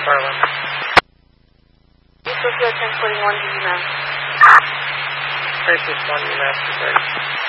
Farland. Tokyo 1041, do you know? Trace this one, you master break.